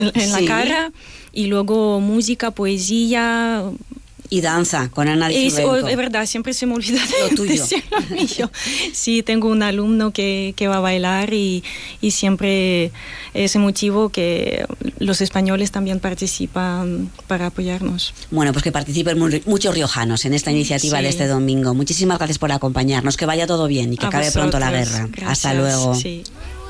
en la cara, y luego música, poesía... Y danza, con Ana Di Fiorenzo. Es verdad, siempre se me olvida lo tuyo. decir lo mío. Sí, tengo un alumno que va a bailar y siempre es emotivo que los españoles también participan para apoyarnos. Bueno, pues que participen muchos riojanos en esta iniciativa de este domingo. Muchísimas gracias por acompañarnos, que vaya todo bien y que acabe pronto la guerra. Gracias. Hasta luego. Sí.